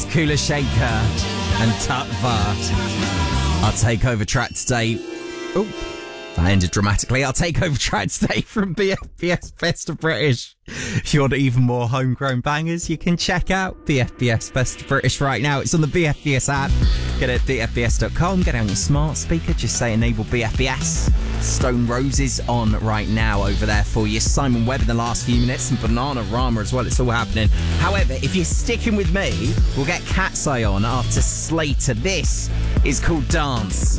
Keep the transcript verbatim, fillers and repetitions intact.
Kula Shaker and Tatva. Our takeover track today. Oh, that ended dramatically. Our takeover track today from B F B S Best of British. If you want even more homegrown bangers, you can check out B F B S Best of British right now. It's on the B F B S app. Get it at b f b s dot com. Get it on your smart speaker. Just say enable B F B S. Stone Roses on right now over there for you. Simon Webb in the last few minutes and Bananarama as well. It's all happening. However, if you're sticking with me, we'll get Cat's Eye on after Slater. This is called Dance.